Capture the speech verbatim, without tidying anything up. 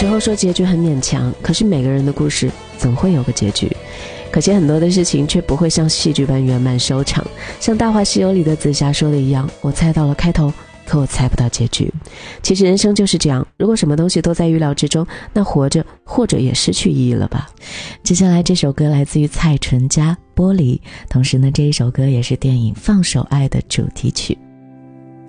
时候说结局很勉强，可是每个人的故事总会有个结局。可惜很多的事情却不会像戏剧般圆满收场，像《大话西游》里的紫霞说的一样，我猜到了开头，可我猜不到结局。其实人生就是这样，如果什么东西都在预料之中，那活着或者也失去意义了吧。 接下来这首歌来自于蔡淳佳，玻璃，同时呢这一首歌也是电影《放手爱》的主题曲。